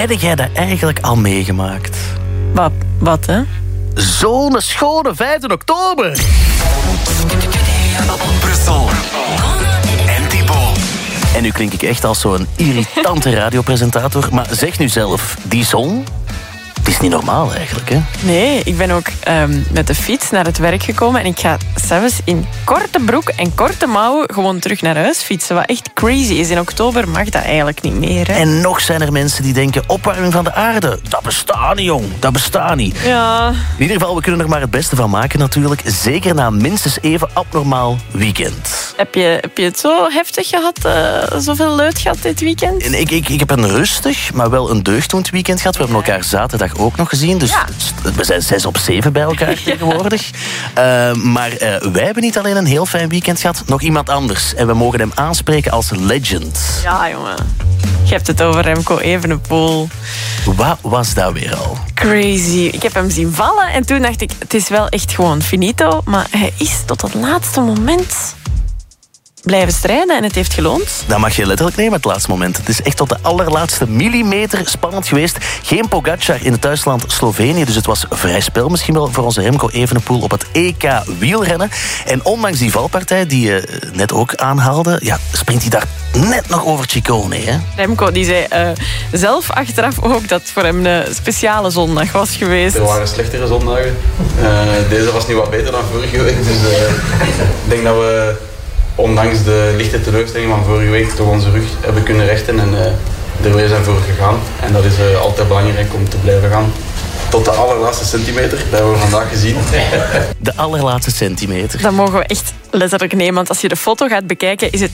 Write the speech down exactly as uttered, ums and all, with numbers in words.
Heb jij dat eigenlijk al meegemaakt? Wat, wat hè? Zo'n schone vijfde oktober. Brussel. En Thibaut. En nu klink ik echt als zo'n irritante radiopresentator. Maar zeg nu zelf, die zon... Het is niet normaal eigenlijk, hè? Nee, ik ben ook um, met de fiets naar het werk gekomen en ik ga zelfs in korte broek en korte mouwen gewoon terug naar huis fietsen. Wat echt crazy is. In oktober mag dat eigenlijk niet meer, hè? En nog zijn er mensen die denken, opwarming van de aarde, dat bestaat niet, jong. Dat bestaat niet. Ja. In ieder geval, we kunnen er maar het beste van maken natuurlijk. Zeker na minstens even abnormaal weekend. Heb je, heb je het zo heftig gehad, uh, zoveel leut gehad dit weekend? En ik, ik, ik heb een rustig, maar wel een deugddoend weekend gehad. We hebben elkaar zaterdag ook nog gezien. Dus ja. we zijn zes op zeven bij elkaar ja. tegenwoordig. Uh, maar uh, wij hebben niet alleen een heel fijn weekend gehad, nog iemand anders. En we mogen hem aanspreken als legend. Ja, jongen. Je hebt het over Remco Evenepoel. Wat was dat weer al? Crazy. Ik heb hem zien vallen en toen dacht ik, het is wel echt gewoon finito. Maar hij is tot het laatste moment blijven strijden en het heeft geloond. Dat mag je letterlijk nemen, het laatste moment. Het is echt tot de allerlaatste millimeter spannend geweest. Geen Pogacar in het thuisland Slovenië, dus het was vrij spel misschien wel voor onze Remco Evenepoel op het E K wielrennen. En ondanks die valpartij die je net ook aanhaalde, ja, springt hij daar net nog over Ciccone, hè? Remco die zei uh, zelf achteraf ook dat het voor hem een speciale zondag was geweest. Er waren slechtere zondagen. Uh, deze was nu wat beter dan vorige week, dus uh, ik denk dat we ondanks de lichte teleurstelling van vorige week toch onze rug hebben kunnen rechten en uh, er weer zijn voor gegaan. En dat is uh, altijd belangrijk om te blijven gaan. Tot de allerlaatste centimeter, dat hebben we vandaag gezien. De allerlaatste centimeter. Dat mogen we echt letterlijk nemen, want als je de foto gaat bekijken, is het